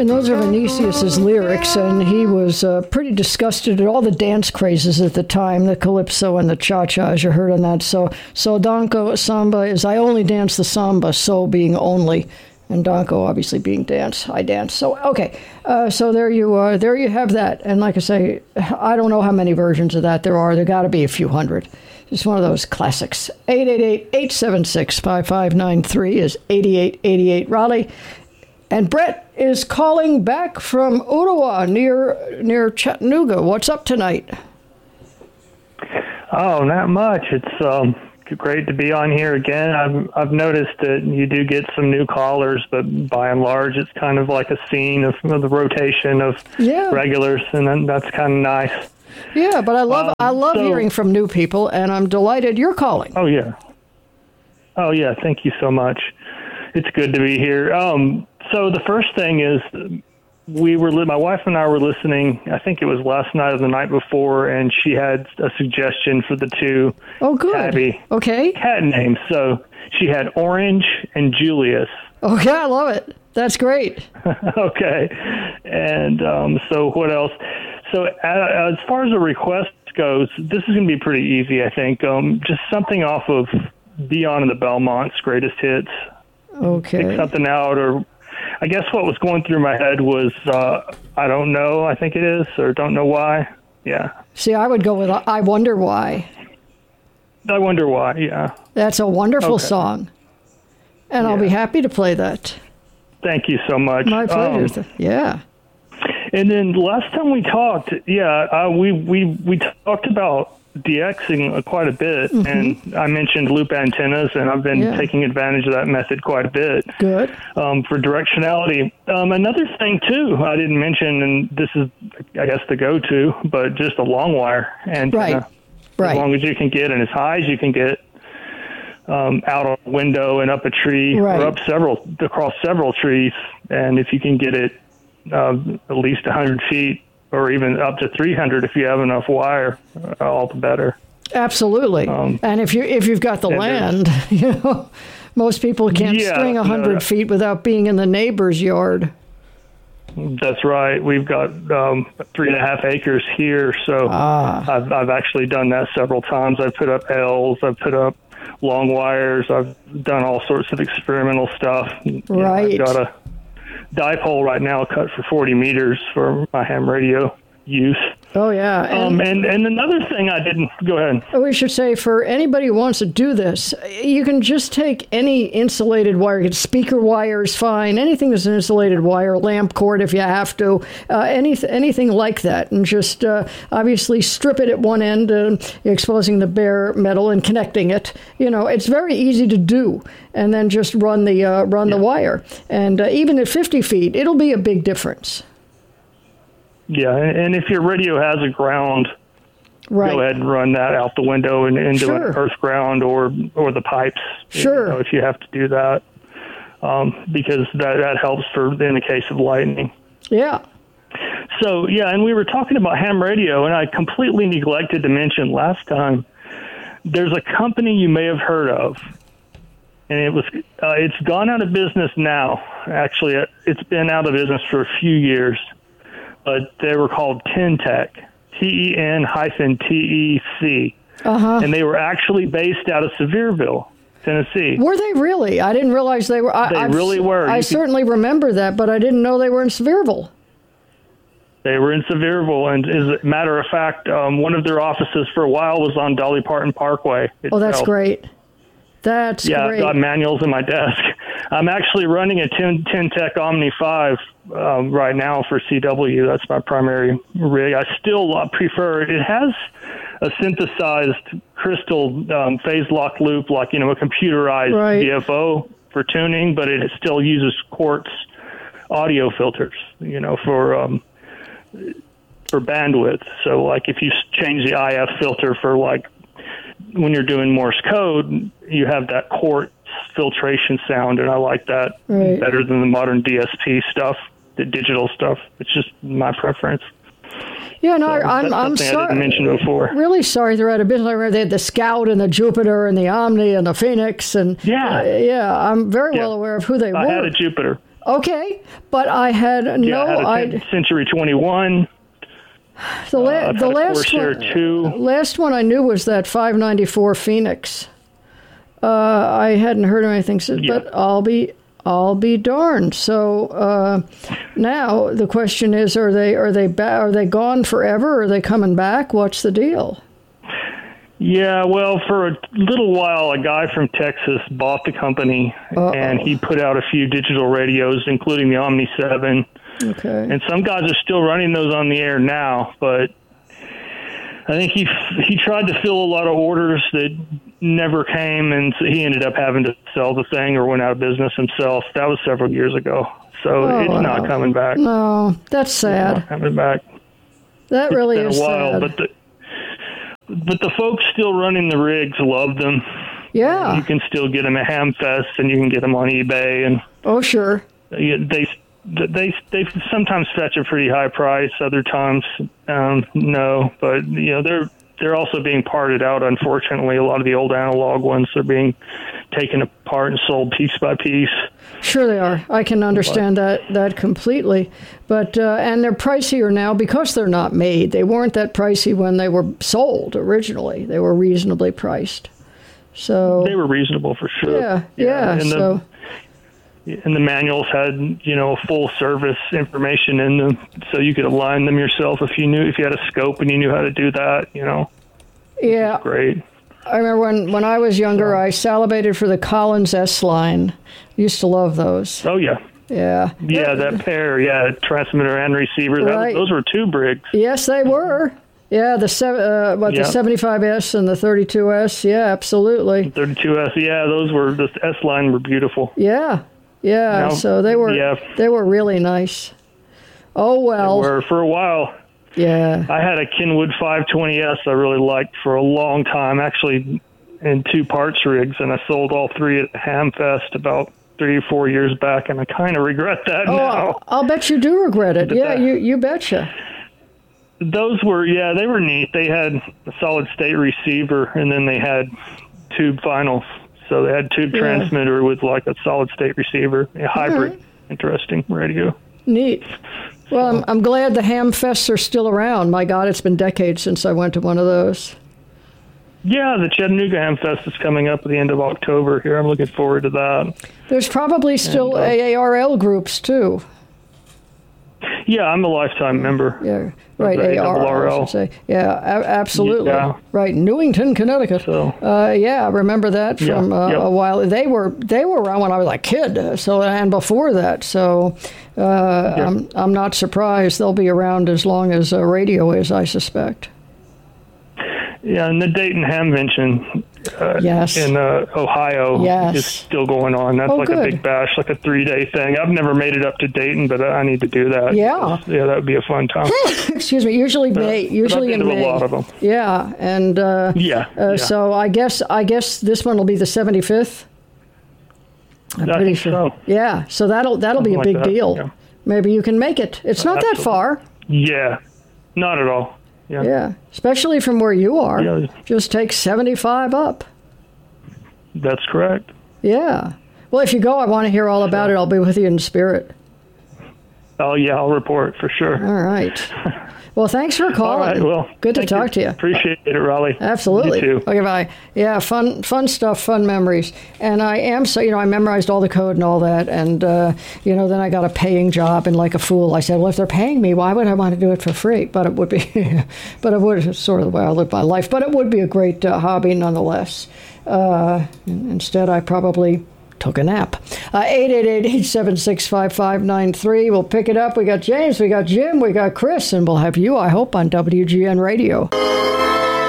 And those are Vinicius's lyrics, and he was pretty disgusted at all the dance crazes at the time, the calypso and the cha-cha, as you heard on that. So Danko samba is I only dance the samba, so being only, and Danko obviously being dance, I dance. So, okay, so there you are. There you have that. And like I say, I don't know how many versions of that there are. There got to be a few hundred. It's one of those classics. 888-876-5593 is 8888 Raleigh. And Brett is calling back from Ottawa near Chattanooga. What's up tonight? Oh, not much. It's great to be on here again. I've noticed that you do get some new callers, but by and large, it's kind of like a scene of the rotation of regulars, and that's kind of nice. Yeah, but I love hearing from new people, and I'm delighted you're calling. Oh yeah. Thank you so much. It's good to be here. So the first thing is my wife and I were listening, I think it was last night or the night before, and she had a suggestion for the two tabby cat names. So she had Orange and Julius. Okay, I love it. That's great. Okay. And so what else? So as far as the request goes, this is going to be pretty easy, I think. Just something off of Beyond and the Belmonts' greatest hits. Okay. Pick something out, or I guess what was going through my head was, I don't know, I think it is, or don't know why. Yeah. See, I would go with I Wonder Why. I Wonder Why, yeah. That's a wonderful song. And I'll be happy to play that. Thank you so much. My pleasure. Yeah. And then last time we talked, we talked about DXing quite a bit, and I mentioned loop antennas, and I've been taking advantage of that method quite a bit. Good. For directionality. Another thing, too, I didn't mention, and this is, I guess, the go-to, but just a long wire antenna. Right. As long as you can get, and as high as you can get, out a window and up a tree, or up across several trees, and if you can get it at least 100 feet, or even up to 300 if you have enough wire, all the better. Absolutely. And if you've got the land, most people can't string 100 feet without being in the neighbor's yard. That's right. We've got 3.5 acres here, so I've actually done that several times. I've put up L's, I've put up long wires, I've done all sorts of experimental stuff. Right. I've got a dipole right now cut for 40 meters for my ham radio use. Oh, yeah. And another thing I didn't... Go ahead. We should say, for anybody who wants to do this, you can just take any insulated wire. Speaker wire is fine. Anything that's an insulated wire, lamp cord if you have to, anything like that. And just obviously strip it at one end, exposing the bare metal and connecting it. It's very easy to do. And then just run the wire. And even at 50 feet, it'll be a big difference. Yeah, and if your radio has a ground, go ahead and run that out the window and into an earth ground or the pipes. Sure. If you have to do that, because that helps in the case of lightning. Yeah. So, and we were talking about ham radio, and I completely neglected to mention last time, there's a company you may have heard of, and it's gone out of business now. Actually, it's been out of business for a few years. But they were called TenTec, TEN-TEC. And they were actually based out of Sevierville, Tennessee. Were they really? I didn't realize they were. They really were. I certainly remember that, but I didn't know they were in Sevierville. They were in Sevierville, and as a matter of fact, one of their offices for a while was on Dolly Parton Parkway itself. Oh, that's great. That's great. I've got manuals in my desk. I'm actually running a TenTec Omni 5 right now for CW. That's my primary rig. I still prefer it. It has a synthesized crystal phase lock loop, like a computerized VFO for tuning, but it still uses quartz audio filters, for bandwidth. So, like, if you change the IF filter for when you're doing Morse code, you have that quartz filtration sound, and I like that better than the modern DSP stuff, the digital stuff. It's just my preference. Yeah, no, so I'm sorry. I didn't mention before. Really sorry they're out of business. I remember they had the Scout and the Jupiter and the Omni and the Phoenix, and I'm very well aware of who they were. I had a Jupiter. Okay, but I had no idea. Century 21. The last one I knew was that 594 Phoenix. I hadn't heard of anything since, but I'll be darned. So now the question is: are they gone forever? Or are they coming back? What's the deal? Yeah, well, for a little while, a guy from Texas bought the company, and he put out a few digital radios, including the Omni 7. Okay. And some guys are still running those on the air now, but I think he tried to fill a lot of orders that never came, and so he ended up having to sell the thing or went out of business himself. That was several years ago, so it's not coming back. No, that's sad. It's not coming back. That really is sad. But the folks still running the rigs love them. Yeah. You can still get them at Hamfest, and you can get them on eBay. And sure. They sometimes fetch a pretty high price. Other times, no. But they're also being parted out. Unfortunately, a lot of the old analog ones are being taken apart and sold piece by piece. Sure they are. I can understand that completely. But and they're pricier now because they're not made. They weren't that pricey when they were sold originally. They were reasonably priced. So they were reasonable for sure. Yeah. And the manuals had, full service information in them, so you could align them yourself if you had a scope and you knew how to do that. Yeah. Great. I remember when I was younger, I salivated for the Collins S-Line. Used to love those. Oh, yeah. Yeah. Yeah, that pair, transmitter and receiver. Right. Those were two Briggs. Yes, they were. Yeah, the 75S and the 32S. Yeah, absolutely. 32S, the S-Line were beautiful. Yeah. Yeah, so they were really nice. Oh, well. They were for a while. Yeah. I had a Kenwood 520S I really liked for a long time, actually in 2 parts rigs, and I sold all 3 at Hamfest about 3 or 4 years back, and I kind of regret that now. I'll bet you do regret it. You betcha. Those were, they were neat. They had a solid state receiver, and then they had tube finals. So they had tube transmitter with like a solid state receiver, a hybrid. Right. Interesting radio. Neat. Well, I'm glad the Hamfests are still around. My God, it's been decades since I went to one of those. Yeah, the Chattanooga Hamfest is coming up at the end of October here. I'm looking forward to that. There's probably still AARL groups, too. Yeah, I'm a lifetime member. Yeah, right, AARL, I should say. Yeah, absolutely. Yeah. Right, Newington, Connecticut. So, I remember that from a while. They were around when I was a kid, and before that. So I'm not surprised they'll be around as long as radio is, I suspect. Yeah, and the Dayton Hamvention in Ohio is still going on. That's a big bash, like a 3-day thing. I've never made it up to Dayton, but I need to do that. Yeah. That would be a fun time. Excuse me. Usually in May. A lot of them. Yeah, and so I guess this one will be the 75th. I'm pretty sure. So. Yeah, so that'll be a big deal. Yeah. Maybe you can make it. It's not that far. Yeah, not at all. Yeah, especially from where you are. Yeah. Just take 75 up. That's correct. Yeah. Well, if you go, I want to hear all about it. I'll be with you in spirit. Oh, yeah, I'll report for sure. All right. Well, thanks for calling. All right, well, good to talk to you. Appreciate it, Raleigh. Absolutely. You too. Okay, bye. Yeah, fun stuff, fun memories. And I am I memorized all the code and all that. And, then I got a paying job, and like a fool, I said, well, if they're paying me, why would I want to do it for free? But it would be, it's sort of the way I live my life. But it would be a great hobby nonetheless. Instead, I probably took a nap. 888-876-5593. We'll pick it up. We got James, we got Jim, we got Chris, and we'll have you, I hope, on WGN Radio.